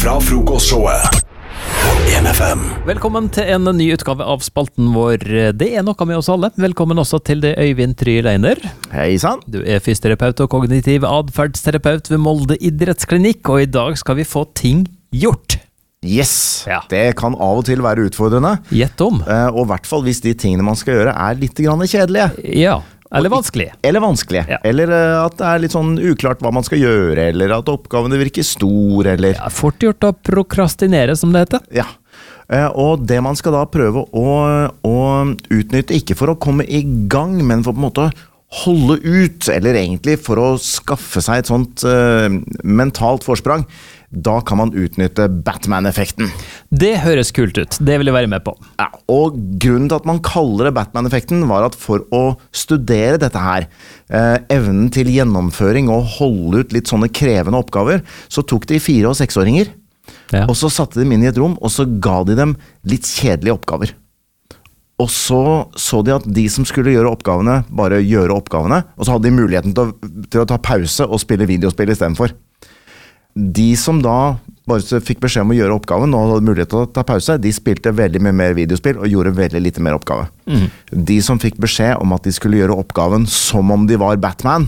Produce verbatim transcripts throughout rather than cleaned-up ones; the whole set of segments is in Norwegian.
fra frokostshowet på en F M. Velkommen til en ny utgave av spalten vår. Det er noe med oss alle. Velkommen også til det Øyvind Tryleiner. Hei sann. Du er fysioterapeut og kognitiv adferdsterapeut ved Molde idrettsklinikk, og i dag skal vi få ting gjort. Yes, Ja. det kan av og til være utfordrende. Gjett om. Eh, Og i hvert fall hvis de tingene man skal gjøre er litt grann kjedelige. Ja, eller vanskelig. Eller vanskelige. Ja. Eller eh, at det er litt sånn uklart hva man skal gjøre, eller at oppgavene virker stor, eller... Ja, fort gjort å prokrastinere, som det heter. Ja. Eh, Og det man skal da prøve å, å utnytte, ikke for å komme i gang, men for på en måte holde ut, eller egentlig for å skaffe seg et sånt eh, mentalt forsprang, da kan man utnytte Batman-effekten. Det høres kult ut. Det vil jeg være med på. Ja, og grunnen til at man kaller det Batman-effekten var at for å studere dette her, eh, evnen til gjennomføring og holde ut litt sånne krevende oppgaver, så tok de fire- og seksåringer, Ja. og så satte de dem inn i et rom, og så ga de dem litt kjedelige oppgaver. Og så så de at de som skulle gjøre oppgavene, bare gjøre oppgavene, og så hadde de muligheten til å, til å ta pause og spille videospill i stedet for. De som da bare fikk beskjed om å gjøre oppgaven og hadde mulighet til å ta pause, de spilte veldig mye mer videospill og gjorde veldig lite mer oppgave. Mm. De som fikk beskjed om at de skulle gjøre oppgaven som om de var Batman,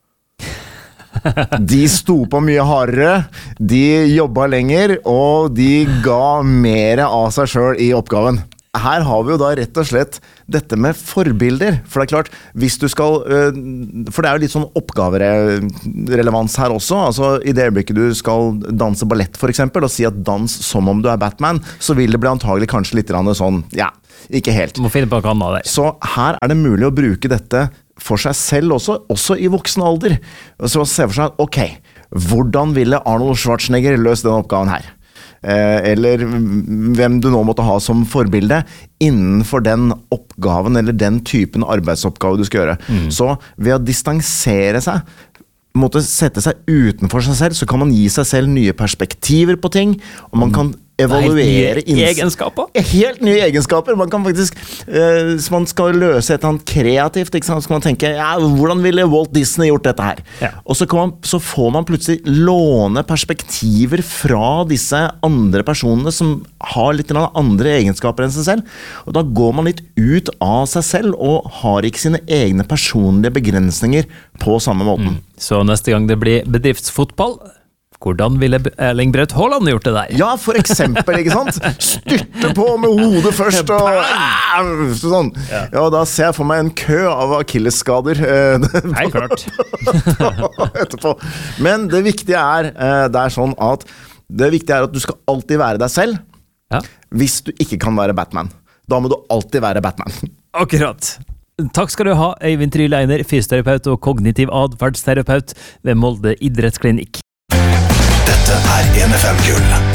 de sto på mye hardere, de jobbet lenger, og de ga mer av seg selv i oppgaven. Her har vi jo da rett og slett dette med forbilder, for det er klart, hvis du skal, for det er jo litt sånn oppgaverelevans her også, altså i det øyeblikket du skal danse ballett for eksempel, og si at dans som om du er Batman, så vil det bli antagelig kanskje litt sånn, ja, ikke helt. Du må finne på noe annet der. Så her er det mulig å bruke dette for seg selv også, også i voksen alder. Så se for seg, ok, hvordan ville Arnold Schwarzenegger løst den oppgaven her? Eller hvem du nå måtte ha som forbilde innenfor den oppgaven eller den typen arbeidsoppgave du skal gjøre. Mm. Så ved å distansere seg, måtte sette seg utenfor seg selv, så kan man gi seg selv nye perspektiver på ting, og man kan evaluere Helt nye egenskaper? Helt nye egenskaper. Man kan faktisk, eh, hvis man skal løse et eller annet kreativt, ikke sant, så kan man tenke, ja, hvordan ville Walt Disney gjort dette her? Ja. Og så, kan man, så får man plutselig låne perspektiver fra disse andre personene som har litt andre egenskaper enn seg selv. Og da går man litt ut av seg selv og har ikke sine egne personlige begrensninger på samme måten. Mm. Så neste gang det blir bedriftsfotball, hvordan ville Erling Braut Haaland gjort det der? Ja, for eksempel, ikke sant? Styrte på med hodet først, og sånn. Ja, da ser jeg for meg en kø av akillesskader. Helt klart. Etterpå. Men det viktige er, det er sånn at, det viktige er at du skal alltid være deg selv, Ja. hvis du ikke kan være Batman. Da må du alltid være Batman. Akkurat. Takk skal du ha, Øyvind Tryleiner, fysioterapeut og kognitiv adferdsterapeut ved Molde idrettsklinikk. Dette er en F M-gull.